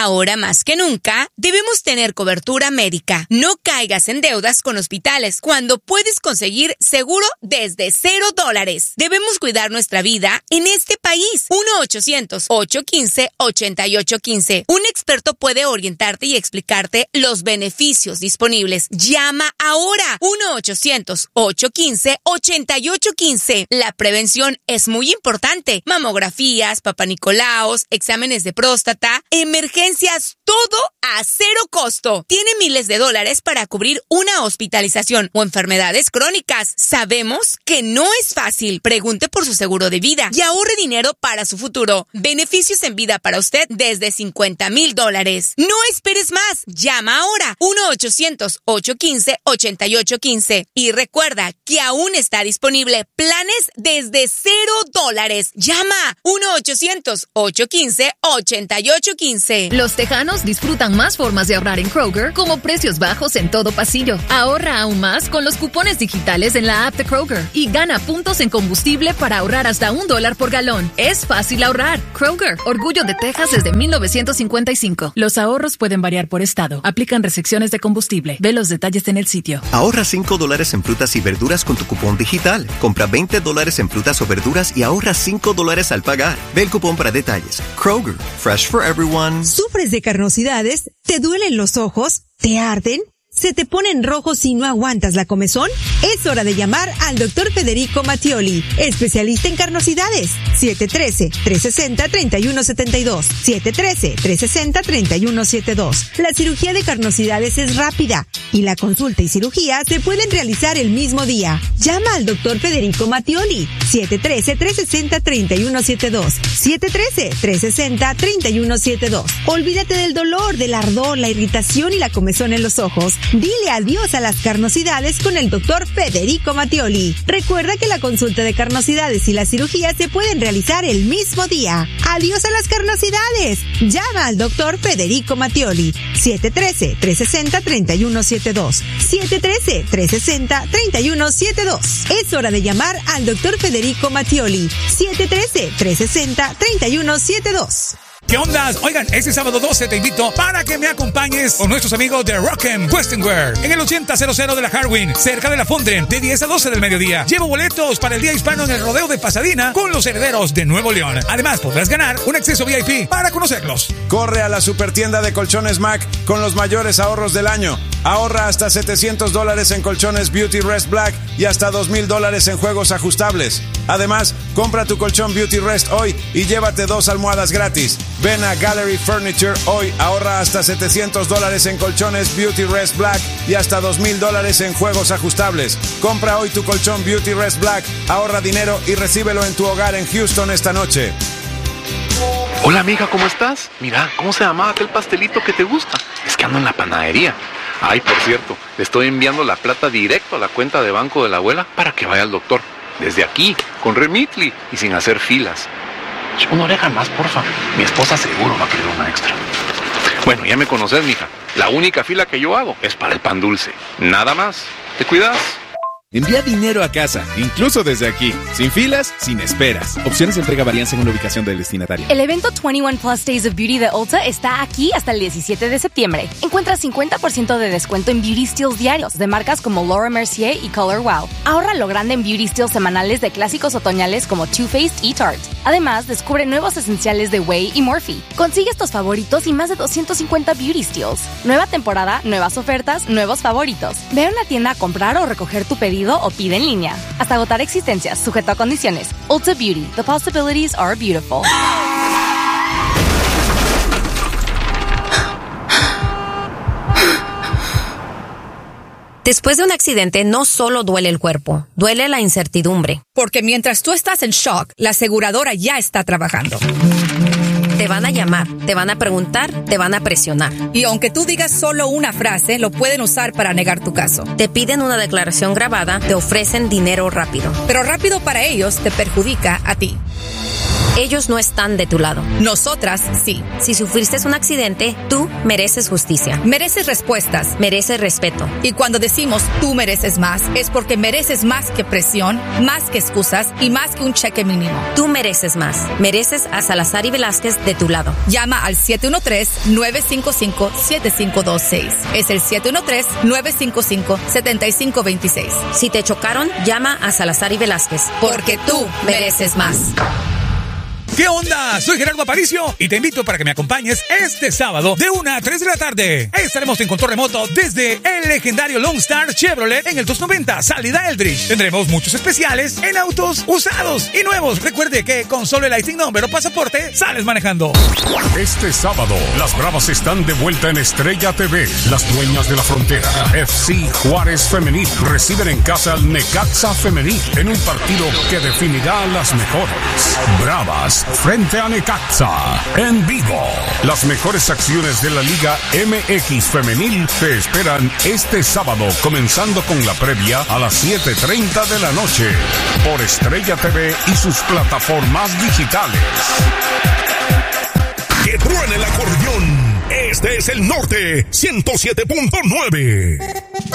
Ahora más que nunca, debemos tener cobertura médica. No caigas en deudas con hospitales cuando puedes conseguir seguro desde $0. Debemos cuidar nuestra vida en este país. 1-800-815-8815. Un experto puede orientarte y explicarte los beneficios disponibles. Llama ahora. 1-800-815-8815. La prevención es muy importante. Mamografías, papanicoláos, exámenes de próstata, emergencias, todo a cero costo. Tiene miles de dólares para cubrir una hospitalización o enfermedades crónicas. Sabemos que no es fácil. Pregunte por su seguro de vida y ahorre dinero para su futuro. Beneficios en vida para usted desde $50,000. No esperes más. Llama ahora. 1-800-815-8815. Y recuerda que aún está disponible planes desde $0. Llama 1-800-815-8815. Los tejanos disfrutan más formas de ahorrar en Kroger, como precios bajos en todo pasillo. Ahorra aún más con los cupones digitales en la app de Kroger y gana puntos en combustible para ahorrar hasta $1 por galón. Es fácil ahorrar. Kroger, orgullo de Texas desde 1955. Los ahorros pueden variar por estado. Aplican restricciones de combustible. Ve los detalles en el sitio. Ahorra $5 en frutas y verduras con tu cupón digital. Compra $20 en frutas o verduras y ahorra $5 al pagar. Ve el cupón para detalles. Kroger, fresh for everyone. ¿Sufres de carnosidades? ¿Te duelen los ojos? ¿Te arden? ¿Se te ponen rojos y no aguantas la comezón? Es hora de llamar al Dr. Federico Mattioli, especialista en carnosidades. 713-360-3172. 713-360-3172. La cirugía de carnosidades es rápida y la consulta y cirugía se pueden realizar el mismo día. Llama al Dr. Federico Mattioli. 713-360-3172. 713-360-3172. Olvídate del dolor, del ardor, la irritación y la comezón en los ojos. Dile adiós a las carnosidades con el Dr. Federico Mattioli. Recuerda que la consulta de carnosidades y la cirugía se pueden realizar el mismo día. Adiós a las carnosidades. Llama al Dr. Federico Mattioli. 713-360-3172. 713-360-3172. Es hora de llamar al Dr. Federico Mattioli. 713-360-3172. ¿Qué ondas? Oigan, este sábado 12 te invito para que me acompañes con nuestros amigos de Rock'em Western Wear en el 8000 de la Harwin, cerca de la Fundren, de 10 a 12 del mediodía. Llevo boletos para el Día Hispano en el Rodeo de Pasadena con los Herederos de Nuevo León. Además, podrás ganar un acceso VIP para conocerlos. Corre a la supertienda de Colchones Mac con los mayores ahorros del año. Ahorra hasta $700 en colchones Beauty Rest Black y hasta $2,000 en juegos ajustables. Además, compra tu colchón Beauty Rest hoy y llévate 2 almohadas gratis. Ven a Gallery Furniture hoy, ahorra hasta $700 en colchones Beauty Rest Black y hasta $2,000 en juegos ajustables. Compra hoy tu colchón Beauty Rest Black, ahorra dinero y recíbelo en tu hogar en Houston esta noche. Hola amiga, ¿cómo estás? Mira, ¿cómo se llamaba aquel pastelito que te gusta? Es que ando en la panadería. Ay, por cierto, le estoy enviando la plata directo a la cuenta de banco de la abuela para que vaya al doctor. Desde aquí, con Remitly y sin hacer filas. Una oreja más, porfa. Mi esposa seguro va a querer una extra. Bueno, ya me conoces, mija. La única fila que yo hago es para el pan dulce. Nada más. ¿Te cuidas? Envía dinero a casa, incluso desde aquí. Sin filas, sin esperas. Opciones de entrega varían según la ubicación del destinatario. El evento 21 Plus Days of Beauty de Ulta está aquí hasta el 17 de septiembre. Encuentra 50% de descuento en beauty steals diarios de marcas como Laura Mercier y Color Wow. Ahorra lo grande en beauty steals semanales de clásicos otoñales como Too Faced y Tarte. Además, descubre nuevos esenciales de Way y Morphe. Consigue estos favoritos y más de 250 beauty steals. Nueva temporada, nuevas ofertas, nuevos favoritos. Ve a una tienda a comprar o recoger tu pedido o pide en línea. Hasta agotar existencias, sujeto a condiciones. Ulta Beauty. The possibilities are beautiful. Después de un accidente, no solo duele el cuerpo, duele la incertidumbre. Porque mientras tú estás en shock, la aseguradora ya está trabajando. Te van a llamar, te van a preguntar, te van a presionar. Y aunque tú digas solo una frase, lo pueden usar para negar tu caso. Te piden una declaración grabada, te ofrecen dinero rápido. Pero rápido para ellos te perjudica a ti. Ellos no están de tu lado. Nosotras, sí. Si sufriste un accidente, tú mereces justicia. Mereces respuestas. Mereces respeto. Y cuando decimos tú mereces más, es porque mereces más que presión, más que excusas y más que un cheque mínimo. Tú mereces más. Mereces a Salazar y Velázquez de tu lado. Llama al 713-955-7526. Es el 713-955-7526. Si te chocaron, llama a Salazar y Velázquez. Porque tú mereces más. ¿Qué onda? Soy Gerardo Aparicio y te invito para que me acompañes este sábado de 1 a 3 de la tarde. Estaremos en control remoto desde el legendario Lone Star Chevrolet en el 290, salida Eldridge. Tendremos muchos especiales en autos usados y nuevos. Recuerde que con solo el lighting number o pasaporte sales manejando. Este sábado, las Bravas están de vuelta en Estrella TV. Las dueñas de la frontera, FC Juárez Femenil, reciben en casa al Necaxa Femenil en un partido que definirá a las mejores. Bravas frente a Necaxa, en vivo. Las mejores acciones de la Liga MX Femenil te esperan este sábado, comenzando con la previa a las 7:30 de la noche, por Estrella TV y sus plataformas digitales. ¡Que truene el acordeón! Este es el Norte 107.9.